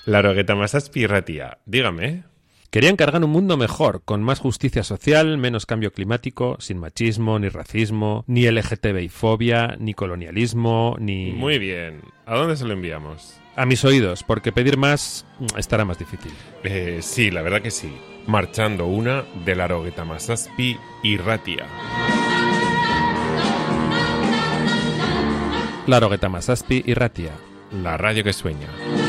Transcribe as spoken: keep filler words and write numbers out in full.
Larogueta Masazpi Irratia, dígame. Querían cargar un mundo mejor, con más justicia social, menos cambio climático, sin machismo, ni racismo, ni L G T B I fobia, ni colonialismo, ni... Muy bien. ¿A dónde se lo enviamos? A mis oídos, porque pedir más estará más difícil. Eh, sí, la verdad que sí. Marchando una de Larogueta Masazpi Irratia. Larogueta Masazpi Irratia. La radio que sueña.